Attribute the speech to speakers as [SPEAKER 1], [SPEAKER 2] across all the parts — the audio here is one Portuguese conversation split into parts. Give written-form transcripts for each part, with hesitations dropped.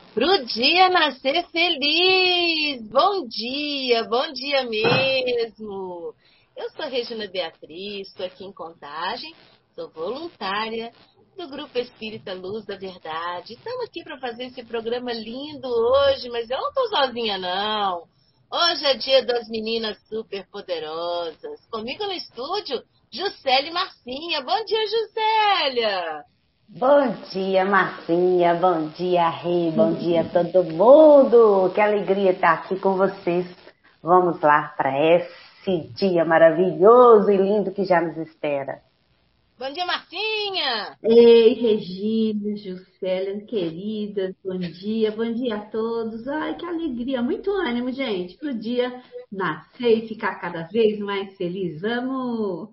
[SPEAKER 1] Pro dia nascer feliz! Bom dia mesmo! Eu sou Regina Beatriz, estou aqui em Contagem, sou voluntária do Grupo Espírita Luz da Verdade. Estamos aqui para fazer esse programa lindo hoje, mas eu não estou sozinha, não. Hoje é dia das meninas superpoderosas. Comigo no estúdio, Juscelia Marcinha. Bom dia, Juscelia!
[SPEAKER 2] Bom dia, Marcinha. Bom dia, Rei. Bom dia a todo mundo. Que alegria estar aqui com vocês. Vamos lá para esse dia maravilhoso e lindo que já nos espera.
[SPEAKER 1] Bom dia, Marcinha!
[SPEAKER 3] Ei, Regina, Juscelia, queridas, bom dia a todos. Ai, que alegria, muito ânimo, gente, para o dia nascer e ficar cada vez mais feliz. Vamos!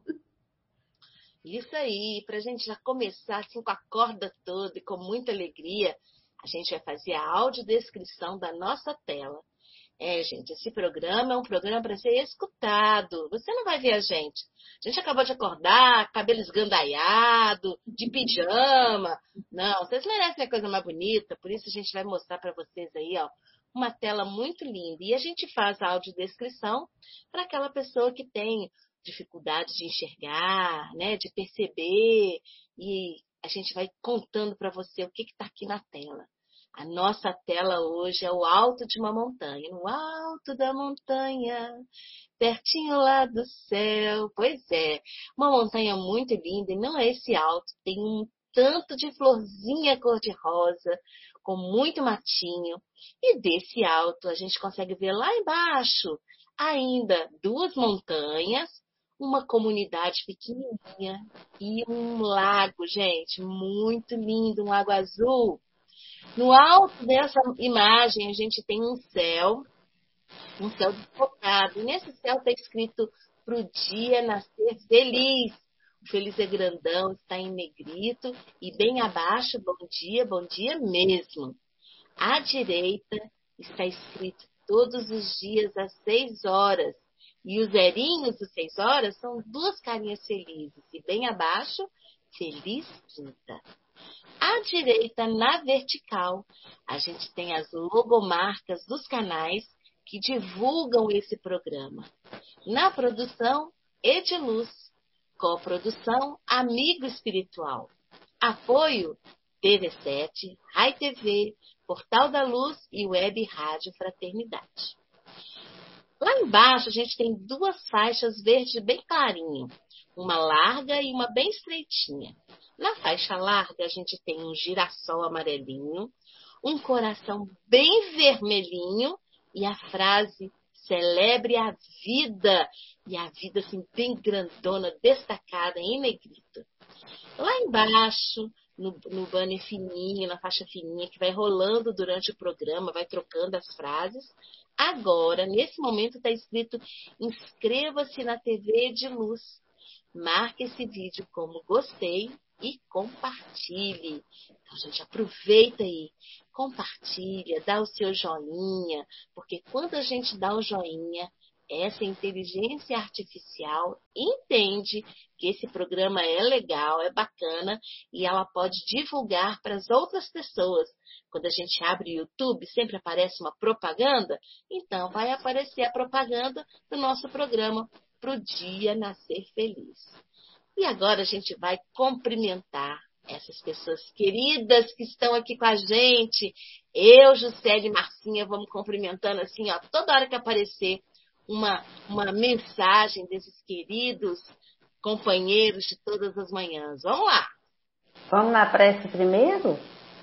[SPEAKER 1] Isso aí, para a gente já começar assim com a corda toda e com muita alegria, a gente vai fazer a audiodescrição da nossa tela. Gente, esse programa é um programa para ser escutado. Você não vai ver a gente. A gente acabou de acordar, cabelo esgandaiado, de pijama. Não, vocês merecem a coisa mais bonita, por isso a gente vai mostrar para vocês aí, ó, uma tela muito linda. E a gente faz a audiodescrição para aquela pessoa que tem dificuldade de enxergar, né, de perceber, e a gente vai contando para você o que está aqui na tela. A nossa tela hoje é o alto de uma montanha. No alto da montanha, pertinho lá do céu. Pois é, uma montanha muito linda. E não é esse alto, tem um tanto de florzinha cor-de-rosa, com muito matinho. E desse alto a gente consegue ver lá embaixo ainda duas montanhas, uma comunidade pequenininha e um lago, gente, muito lindo, um lago azul. No alto dessa imagem, a gente tem um céu desfocado. E nesse céu está escrito para o dia nascer feliz. O feliz é grandão, está em negrito. E bem abaixo, bom dia mesmo. À direita está escrito todos os dias às 6 horas. E os zerinhos dos 6 horas são duas carinhas felizes. E bem abaixo, feliz quinta. À direita, na vertical, a gente tem as logomarcas dos canais que divulgam esse programa. Na produção, Ediluz. Coprodução, Amigo Espiritual. Apoio, TV7, Rai TV, Portal da Luz e Web Rádio Fraternidade. Lá embaixo, a gente tem duas faixas verdes bem clarinho. Uma larga e uma bem estreitinha. Na faixa larga, a gente tem um girassol amarelinho, um coração bem vermelhinho e a frase celebre a vida. E a vida assim bem grandona, destacada em negrito. Lá embaixo, no banner fininho, na faixa fininha, que vai rolando durante o programa, vai trocando as frases. Agora, nesse momento, está escrito: inscreva-se na TV de Luz. Marque esse vídeo como gostei e compartilhe. Então, gente, aproveita aí, compartilha, dá o seu joinha, porque quando a gente dá o joinha, essa inteligência artificial entende que esse programa é legal, é bacana e ela pode divulgar para as outras pessoas. Quando a gente abre o YouTube, sempre aparece uma propaganda, então vai aparecer a propaganda do nosso programa para o dia nascer feliz. E agora a gente vai cumprimentar essas pessoas queridas que estão aqui com a gente. Eu, Juscelia e Marcinha, vamos cumprimentando assim, ó, toda hora que aparecer uma mensagem desses queridos companheiros de todas as manhãs. Vamos lá!
[SPEAKER 2] Vamos na prece primeiro?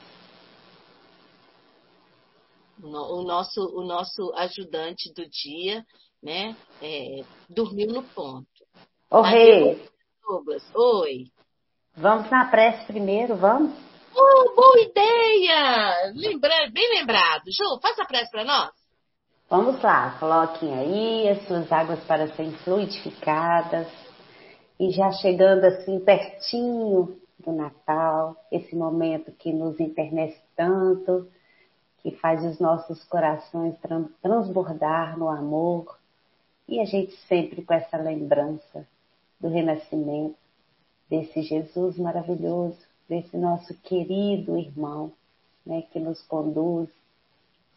[SPEAKER 1] O nosso ajudante do dia, né, dormiu no ponto.
[SPEAKER 2] Ô, Rei,
[SPEAKER 1] Douglas, oi.
[SPEAKER 2] vamos na prece primeiro, vamos?
[SPEAKER 1] Oh, boa ideia! Bem lembrado. Ju, faça a prece para nós.
[SPEAKER 2] Vamos lá, coloquem aí as suas águas para serem fluidificadas. E já chegando assim pertinho do Natal, esse momento que nos enternece tanto, que faz os nossos corações transbordar no amor, e a gente sempre com essa lembrança do renascimento, desse Jesus maravilhoso, desse nosso querido irmão, né, que nos conduz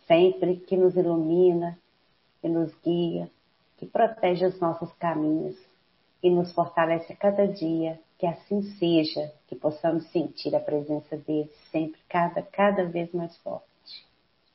[SPEAKER 2] sempre, que nos ilumina, que nos guia, que protege os nossos caminhos e nos fortalece a cada dia. Que assim seja, que possamos sentir a presença dele sempre, cada vez mais forte.